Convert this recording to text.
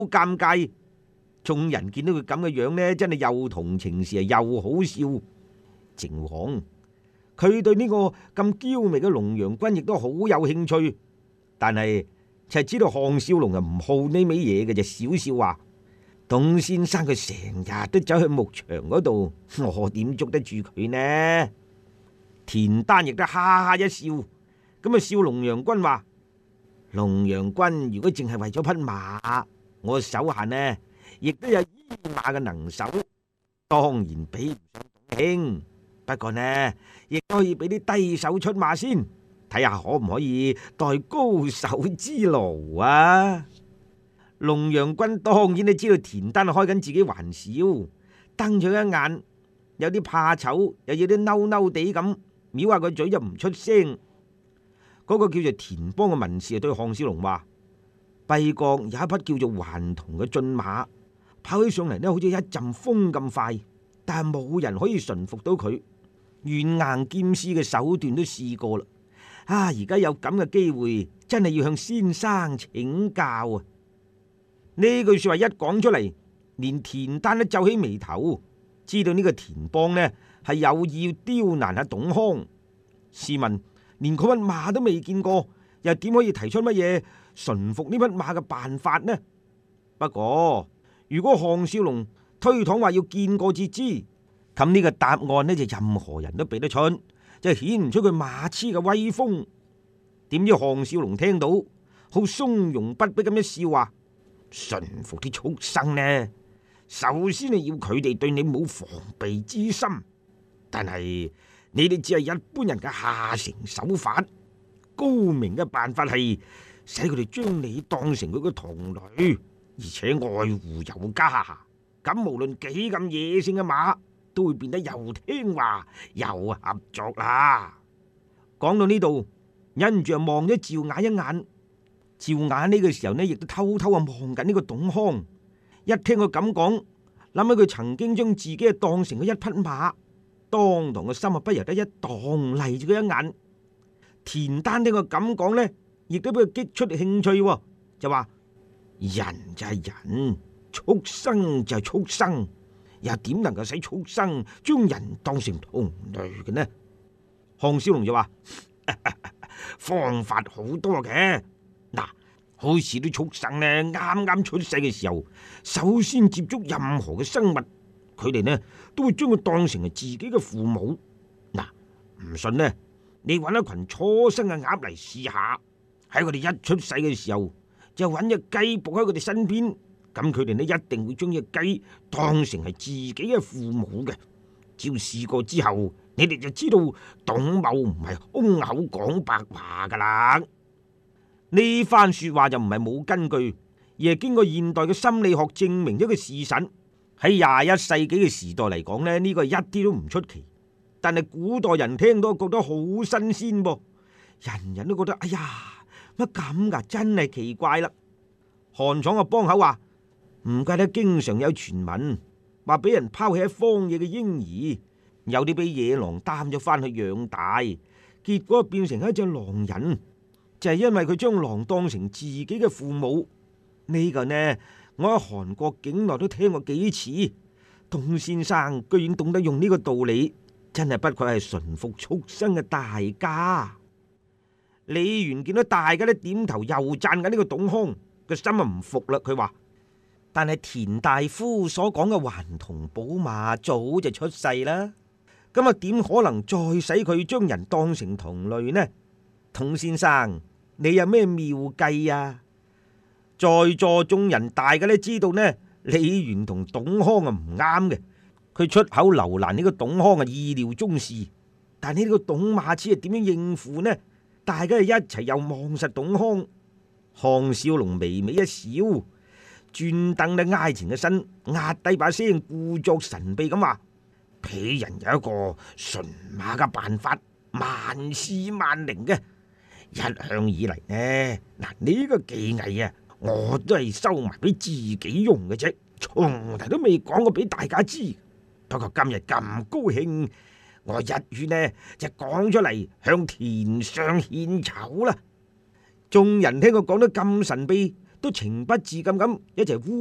尷尬。眾人見到佢咁嘅樣呢，真係又同情時又好笑。靖王佢對呢個咁嬌媚嘅龍陽君亦都好有興趣，但係就係知道項少龍唔好呢味嘢嘅，就少少話：董先生佢成日都走去牧場嗰度，我點捉得住佢呢？田丹亦都哈哈一笑，咁啊笑龍陽君話：龍陽君如果淨係為咗匹馬，我手下呢亦都有醫馬嘅能手，當然比唔上董卿。不過呢，亦都可以俾啲低手出馬先，睇下可唔可以代高手之勞啊！龍陽君當然都知道田丹開緊自己玩笑，瞪咗一眼，有啲怕醜，又有啲嬲嬲地咁，藐下個嘴就唔出聲。嗰個叫做田邦嘅文士對項少龍話：敝國有一匹叫做頑童嘅駿馬，跑起上嚟呢好似一陣風咁快，但係冇人可以馴服到佢。軟硬兼施嘅手段都試過啦，而家有咁嘅機會，真係要向先生請教啊！呢句說話一講出嚟，連田丹都皺起眉頭，知道呢個田邦呢係有意要刁難下董康。試問，連嗰匹馬都未見過，又點可以提出乜嘢馴服呢匹馬嘅辦法呢？不過如果項少龍推搪話要見過至知，咁呢個答案呢就任何人都俾得出，就顯唔出佢馬痴嘅威風。點知項少龍聽到，好從容不迫咁一笑話：馴服啲畜生呢，首先係要佢哋對你冇防備之心，但係你哋只係一般人嘅下乘手法，高明嘅辦法係使佢哋將你當成佢嘅同類，而且愛護有加。咁無論幾咁野性嘅馬，都會變得又聽話又合作啦。講到呢度，忍住望咗趙雅一眼。趙雅呢個時候呢，亦都偷偷望緊呢個董康。一聽佢咁講，諗起佢曾經將自己當成咗一匹馬，當堂個心不由得一蕩，嚟住佢一眼。田丹聽佢咁講呢，亦都俾佢激出興趣，就話：人就係人，畜生就係畜生。又點能夠使畜生將人當成同類嘅呢？項少龍就話：方法好多嘅，嗱，好似啲畜生呢，啱啱出世嘅時候，首先接觸任何嘅生物，佢哋呢都會將佢當成係自己嘅父母。嗱，唔信呢，你揾一群初生嘅鴨嚟試下，喺佢哋一出世嘅時候，就揾隻雞伏喺佢哋身邊。咁佢哋呢一定會將隻雞當成係自己嘅父母嘅。只要試過之後，你哋就知道董某唔係空口講白話噶啦。呢番說話就唔係冇根據，而係經過現代嘅心理學證明咗個事實。喺21世紀嘅時代嚟講呢，呢個一啲都唔出奇。但係古代人聽到覺得好新鮮噃，人人都覺得哎呀，乜咁噶，真係奇怪啦。韓闖嘅幫口話：唔怪得經常有傳聞話俾人拋棄喺荒野嘅嬰兒，有啲俾野狼擔咗翻去養大，結果變成一隻狼人，就係因為佢將狼當成自己嘅父母。呢個呢，我喺韓國境內都聽過幾次。董先生居然懂得用呢個道理，真係不愧係馴服畜生嘅大家。李元見到大家都點頭又讚緊呢個董康，個心啊唔服啦。佢話：但係田大夫所講嘅頑童寶馬早就出世啦，咁啊點可能再使佢將人當成同類呢？董先生，你有咩妙計啊？在座眾人大家都知道呢，李元同董康啊唔啱嘅，佢出口留難呢個董康啊意料中事，但係呢個董馬痴係點樣應付呢？大家一齊又望實董康。項少龍微微一笑，專登咧挨前嘅身，壓低把聲，故作神秘咁話：鄙人有一個馴馬嘅辦法，萬試萬靈嘅。一向以嚟呢，呢個技藝啊，我都係收埋俾自己用嘅啫，從來都未講過俾大家知。不過今日咁高興，我一於呢就講出嚟，向田上獻醜啦。眾人聽佢講得咁神秘， 都情不自禁咁一齊呼